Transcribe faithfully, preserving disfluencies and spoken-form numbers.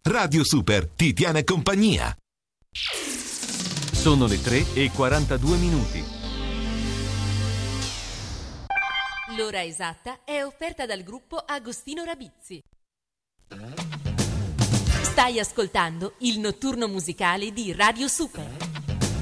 Radio Super ti tiene compagnia. Sono le tre e quarantadue minuti. L'ora esatta è offerta dal gruppo Agostino Rabizzi. Stai ascoltando il notturno musicale di Radio Super.